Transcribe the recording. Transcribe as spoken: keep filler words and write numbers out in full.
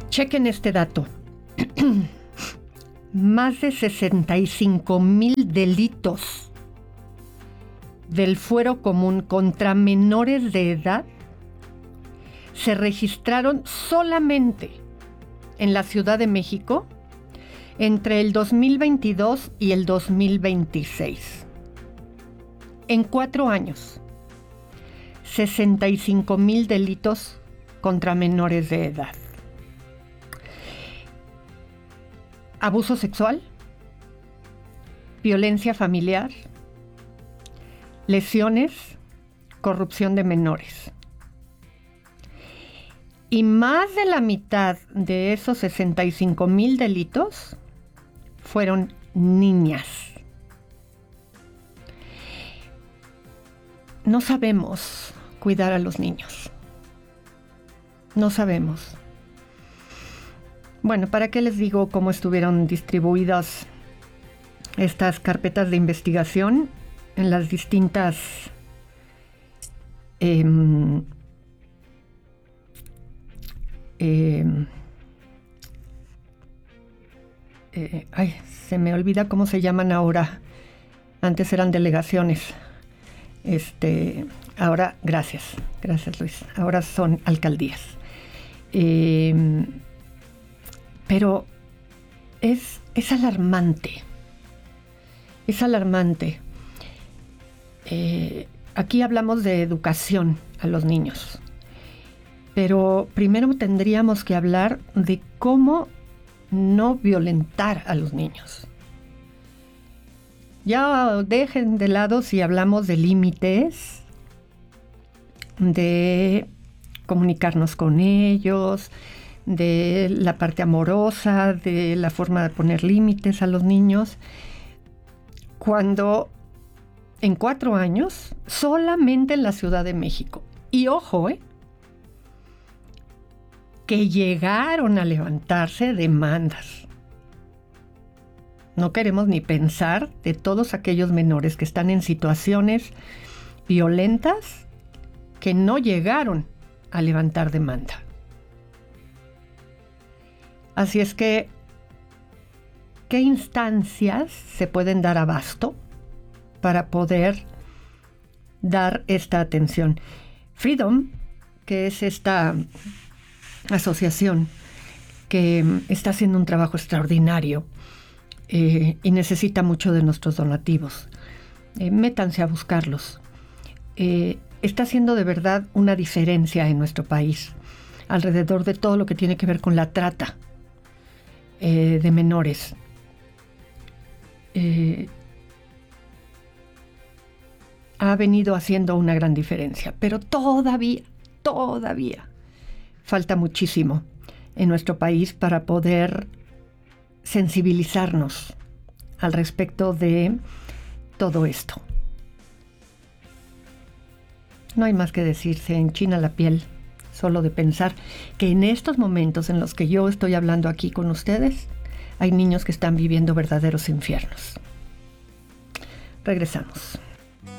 Chequen este dato. Más de sesenta y cinco mil delitos del fuero común contra menores de edad se registraron solamente en la Ciudad de México entre el dos mil veintidós y el dos mil veintiséis. En cuatro años, sesenta y cinco mil delitos contra menores de edad. Abuso sexual, violencia familiar, lesiones, corrupción de menores. Y más de la mitad de esos sesenta y cinco mil delitos fueron niñas. No sabemos cuidar a los niños. No sabemos. Bueno, ¿para qué les digo cómo estuvieron distribuidas estas carpetas de investigación en las distintas eh, eh, eh, ay, se me olvida cómo se llaman ahora. Antes eran delegaciones. Este, ahora, gracias, gracias Luis. Ahora son alcaldías. Eh, Pero es, es alarmante, es alarmante. Eh, aquí hablamos de educación a los niños, pero primero tendríamos que hablar de cómo no violentar a los niños. Ya dejen de lado si hablamos de límites, de comunicarnos con ellos, de la parte amorosa, de la forma de poner límites a los niños, cuando en cuatro años, solamente en la Ciudad de México, y ojo, ¿eh? que llegaron a levantarse demandas. No queremos ni pensar de todos aquellos menores que están en situaciones violentas que no llegaron a levantar demanda. Así es que, ¿qué instancias se pueden dar abasto para poder dar esta atención? Freedom, que es esta asociación que está haciendo un trabajo extraordinario eh, y necesita mucho de nuestros donativos. Eh, métanse a buscarlos. Eh, está haciendo de verdad una diferencia en nuestro país alrededor de todo lo que tiene que ver con la trata Eh, de menores. Eh, ha venido haciendo una gran diferencia, pero todavía, todavía falta muchísimo en nuestro país para poder sensibilizarnos al respecto de todo esto. No hay más que decir, se enchina la piel solo de pensar que en estos momentos en los que yo estoy hablando aquí con ustedes, hay niños que están viviendo verdaderos infiernos. Regresamos.